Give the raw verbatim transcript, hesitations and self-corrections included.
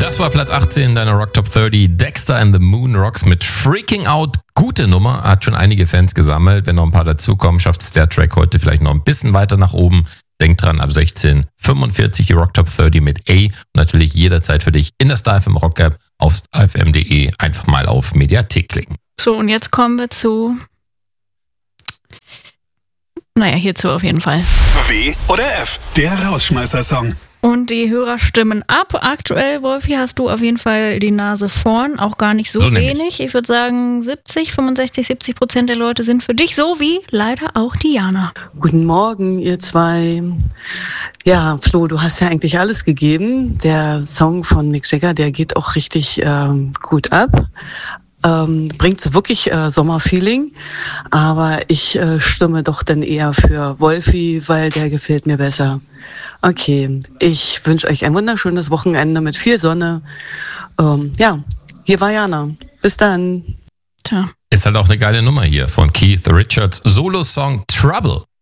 Das war Platz achtzehn deiner Rock Top dreißig. Dexter and the Moon Rocks mit Freaking Out. Gute Nummer, hat schon einige Fans gesammelt. Wenn noch ein paar dazukommen, schafft es der Track heute vielleicht noch ein bisschen weiter nach oben. Denk dran, ab sechzehn fünfundvierzig die Rock Top dreißig mit A. Und natürlich jederzeit für dich in der Star F M Rock App auf star f m punkt d e. Einfach mal auf Mediathek klicken. So, und jetzt kommen wir zu... Naja, hierzu auf jeden Fall. W oder F, der Rausschmeißer-Song. Und die Hörer stimmen ab. Aktuell, Wolfi, hast du auf jeden Fall die Nase vorn. Auch gar nicht so, so wenig. Ich würde sagen, siebzig, fünfundsechzig, siebzig Prozent der Leute sind für dich, so wie leider auch Diana. Guten Morgen, ihr zwei. Ja, Flo, du hast ja eigentlich alles gegeben. Der Song von Mick Jagger, der geht auch richtig ähm, gut ab. Ähm, bringt so wirklich äh, Sommerfeeling, aber ich äh, stimme doch dann eher für Wolfi, weil der gefällt mir besser. Okay, ich wünsche euch ein wunderschönes Wochenende mit viel Sonne. Ähm, ja, hier war Jana. Bis dann. Tja. Ist halt auch eine geile Nummer hier von Keith Richards. Solo-Song Trouble.